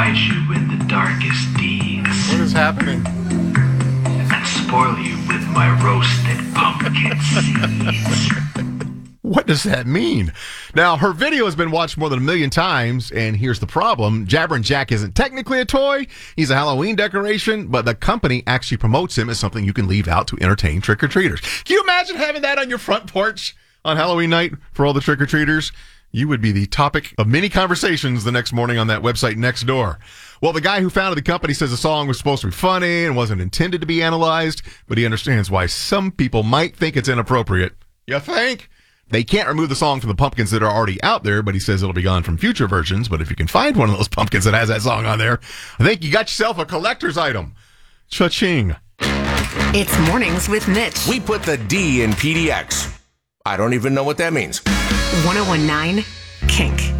hide you in the darkest deeds. What is happening? And spoil you with my roasted pumpkin seeds. What does that mean? Now, her video has been watched more than 1 million times, and here's the problem. Jabberin' Jack isn't technically a toy. He's a Halloween decoration, but the company actually promotes him as something you can leave out to entertain trick-or-treaters. Can you imagine having that on your front porch on Halloween night for all the trick-or-treaters? You would be the topic of many conversations the next morning on that website next door. Well, the guy who founded the company says the song was supposed to be funny and wasn't intended to be analyzed, but he understands why some people might think it's inappropriate. You think? They can't remove the song from the pumpkins that are already out there, but he says it'll be gone from future versions. But if you can find one of those pumpkins that has that song on there, I think you got yourself a collector's item. Cha-ching. It's Mornings with Mitch. We put the D in PDX. I don't even know what that means. 1019 Kink.